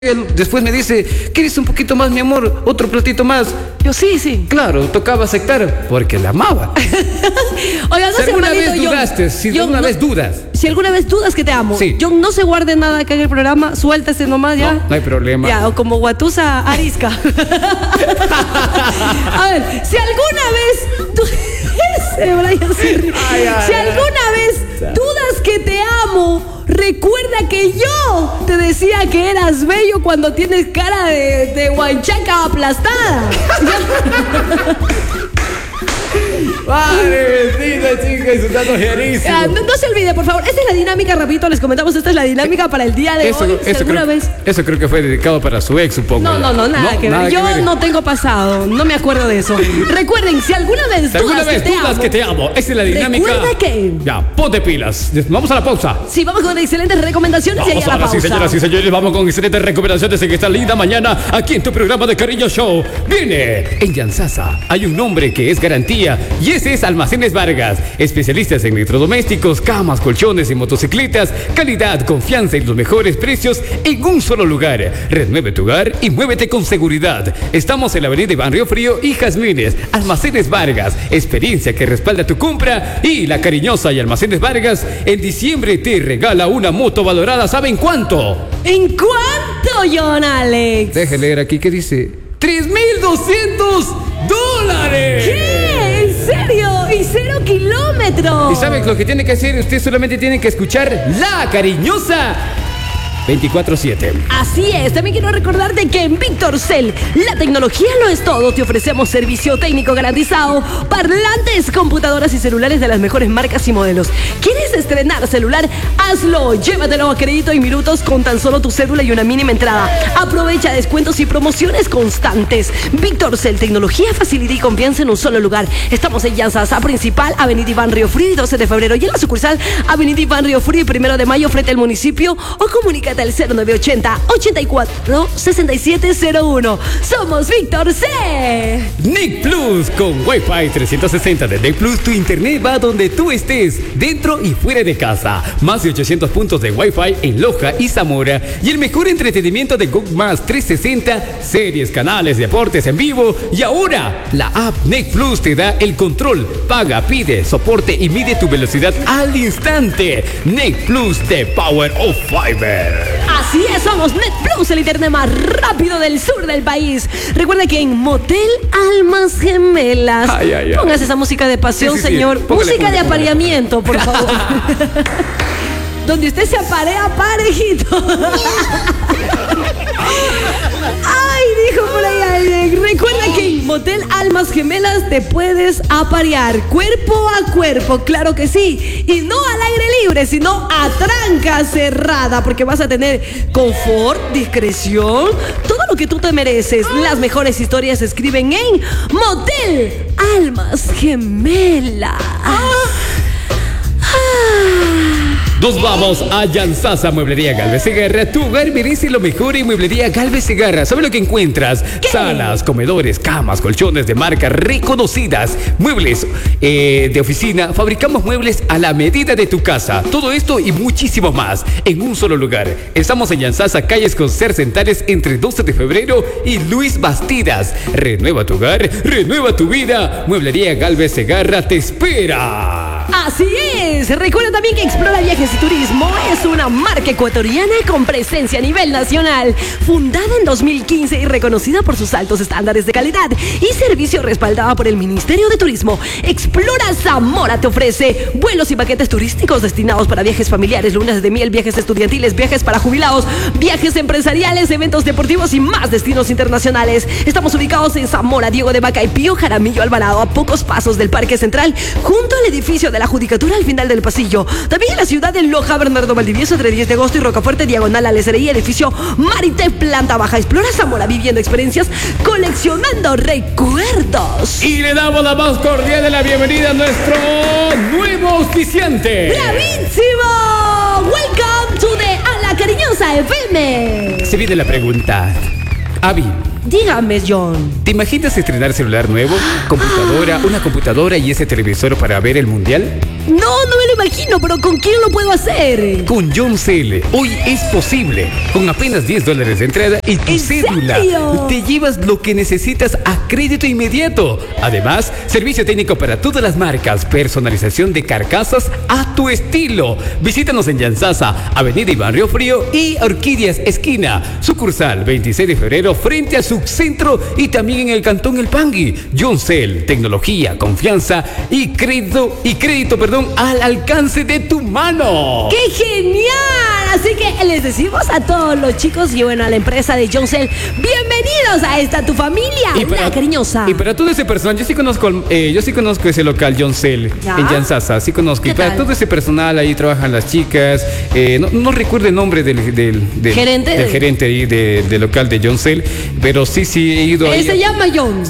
Él después me dice, ¿quieres un poquito más, mi amor? ¿Otro platito más? Yo sí. Claro, tocaba aceptar porque la amaba. Oiga, no Si sé, alguna hermanito, vez dudaste, si alguna vez dudas. Si alguna vez dudas que te amo. Sí. Yo no se guarde nada acá en el programa, suéltese nomás ya. No hay problema. Ya, o como Guatusa Arisca. A ver, si alguna vez ese Brian se ríe. Si alguna vez dudas que te amo, recuerda que yo te decía que eras bello cuando tienes cara de huanchaca aplastada. Vale, chica, insultando gerísimo. No se olvide, por favor. Esta es la dinámica, rapidito, les comentamos. Esta es la dinámica para el día de hoy. Eso creo que fue dedicado para su ex, supongo. No, nada que ver. Yo no tengo pasado, no me acuerdo de eso. Recuerden, si alguna vez dudas que te amo, esa es la dinámica. Recuerda que... Ya, ponte pilas. Vamos a la pausa. Sí, vamos con excelentes recomendaciones y ahí a la pausa. Sí, señoras y señores, vamos con excelentes recomendaciones en esta linda mañana aquí en tu programa de Cariño Show. Viene en Yansasa. Hay un nombre que es garantía y ese es Almacenes Vargas. Especialistas en electrodomésticos, camas, colchones y motocicletas. Calidad, confianza y los mejores precios en un solo lugar. Renueve tu hogar y muévete con seguridad. Estamos en la avenida Iván Río Frío y Jazmines. Almacenes Vargas, experiencia que respalda tu compra. Y La Cariñosa y Almacenes Vargas en diciembre te regala una moto valorada. ¿Saben cuánto? ¿En cuánto, John Alex? Deje leer aquí que dice $3,200. ¿Qué? ¿En serio? ¿Y 0 kilómetros? ¿Y saben lo que tiene que hacer? Usted solamente tiene que escuchar La Cariñosa 24/7. Así es, también quiero recordarte que en VictorCell, la tecnología lo es todo. Te ofrecemos servicio técnico garantizado, parlantes, computadoras y celulares de las mejores marcas y modelos. ¿Quieres estrenar celular? Hazlo, llévatelo a crédito en minutos con tan solo tu cédula y una mínima entrada. Aprovecha descuentos y promociones constantes. VictorCell, tecnología, facilidad y confianza en un solo lugar. Estamos en Yansasa Principal, Avenida Iván Río Frío y 12 de febrero. Y en la sucursal, Avenida Iván Río Frío y 1 de mayo, frente al municipio. O comunícate al 0980-84-6701. Somos VictorCell. Nick Plus con Wi-Fi 360 de Nick Plus. Tu internet va donde tú estés, dentro y fuera de casa. Más de 800 puntos de Wi-Fi en Loja y Zamora. Y el mejor entretenimiento de Google Más 360, series, canales, deportes en vivo. Y ahora, la app Nick Plus te da el control. Paga, pide, soporte y mide tu velocidad al instante. Nick Plus de Power of Fiber. Así es, somos Net Plus, el internet más rápido del sur del país. Recuerda que en Motel Almas Gemelas. Póngase esa música de pasión, sí, señor. Póngale, música de apareamiento, por favor. Donde usted se aparea parejito. Ay, dijo por ahí alguien. Recuerda que en Motel Almas Gemelas te puedes aparear cuerpo a cuerpo, claro que sí. Y no al aire libre, sino a tranca cerrada, porque vas a tener confort, discreción, todo lo que tú te mereces. Las mejores historias se escriben en Motel Almas Gemelas. Nos vamos a Yansasa Mueblería Galvez Segarra. Tu hogar merece lo mejor en Mueblería Galvez Segarra. ¿Sabes lo que encuentras? ¿Qué? Salas, comedores, camas, colchones de marcas reconocidas, muebles de oficina. Fabricamos muebles a la medida de tu casa. Todo esto y muchísimo más en un solo lugar. Estamos en Yansasa, calles con Centales entre 12 de febrero y Luis Bastidas. Renueva tu hogar, renueva tu vida. Mueblería Galvez Segarra te espera. Así es. Recuerda también que Explora Viajes y Turismo es una marca ecuatoriana con presencia a nivel nacional, fundada en 2015 y reconocida por sus altos estándares de calidad y servicio respaldada por el Ministerio de Turismo. Explora Zamora te ofrece vuelos y paquetes turísticos destinados para viajes familiares, lunas de miel, viajes estudiantiles, viajes para jubilados, viajes empresariales, eventos deportivos y más destinos internacionales. Estamos ubicados en Zamora, Diego de Vaca y Pío Jaramillo Alvarado, a pocos pasos del Parque Central, junto al edificio de la Judicatura al final del pasillo. También en la ciudad de Loja, Bernardo Valdivieso, entre 10 de agosto y Rocafuerte, diagonal a la SRI, edificio Marité, planta baja. Explora Zamora, viviendo experiencias, coleccionando recuerdos. Y le damos la más cordial de la bienvenida a nuestro nuevo auspiciante. ¡Bravísimo! Welcome to the A La Cariñosa FM. Se viene la pregunta. Avi, dígame, John. ¿te imaginas estrenar celular nuevo? ¿Computadora, una computadora y ese televisor para ver el mundial? No me lo imagino, pero ¿con quién lo puedo hacer? Con Yoncell, hoy es posible. Con apenas $10 de entrada y tu ¿En cédula, serio? te llevas lo que necesitas a crédito inmediato. Además, servicio técnico para todas las marcas, personalización de carcasas a tu estilo. Visítanos en Yanzasa, Avenida Iván Río Frío y Orquídeas Esquina. Sucursal 26 de febrero frente al subcentro y también en el Cantón El Pangui. Yoncell, tecnología, confianza y crédito, al alcance de tu mano. ¡Qué genial! Así que les decimos a todos los chicos y bueno, a la empresa de Yoncell, bienvenidos a esta tu familia, la cariñosa. Y para todo ese personal, yo sí conozco ese local Yoncell ¿Ya? en Yanzasa, sí conozco. Y ¿Qué para tal? todo ese personal ahí trabajan las chicas. No recuerdo el nombre del ¿Gerente? del gerente ahí del local de Yoncell, pero sí he ido ahí. Se llama John.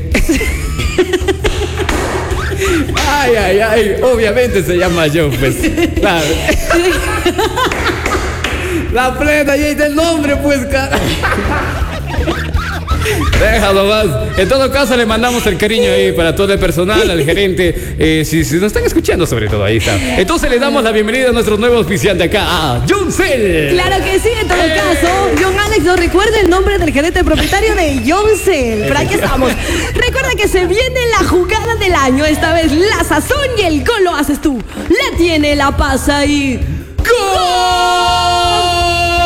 Ay, obviamente se llama John, pues. Claro. La plena, y ahí está el nombre, pues, cara. Déjalo más. En todo caso, le mandamos el cariño ahí para todo el personal, al gerente. Si nos están escuchando, sobre todo, ahí está. Entonces, le damos la bienvenida a nuestro nuevo auspiciante acá, a Yoncell. Claro que sí, en todo caso, John Alex nos recuerda el nombre del gerente propietario de Yoncell. Pero aquí estamos. Recuerda que se viene la jugada del año. Esta vez la sazón y el gol lo haces tú. La tiene, la pasa y... ¡Gol!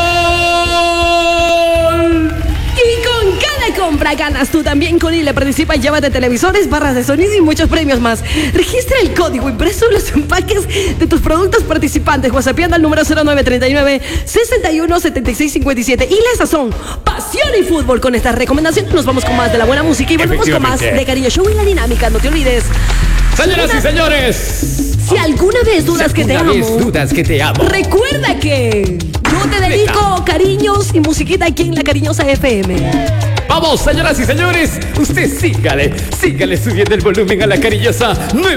Y con cada compra ganas tú también con ILE. Participa y llévate televisores, barras de sonido y muchos premios más. Registra el código impreso en los empaques de tus productos participantes. WhatsAppiando al número 0939 61 76 57. Y la sazón, pasión y fútbol. Con estas recomendaciones nos vamos con más de la buena música y volvemos con más de Cariño Show y la dinámica. No te olvides. Señoras y señores, Si alguna vez dudas que te amo, recuerda que yo te dedico cariños y musiquita aquí en La Cariñosa FM. vamos, señoras y señores, usted sígale subiendo el volumen a La Cariñosa 9.